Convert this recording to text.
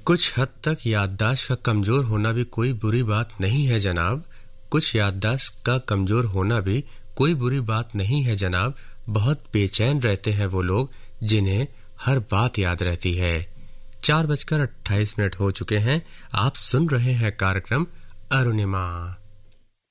कुछ हद तक याददाश्त का कमजोर होना भी कोई बुरी बात नहीं है जनाब। कुछ याददाश्त का कमजोर होना भी कोई बुरी बात नहीं है जनाब। बहुत बेचैन रहते हैं वो लोग जिन्हें हर बात याद रहती है। 4:28 हो चुके हैं। आप सुन रहे हैं कार्यक्रम अरुणिमा।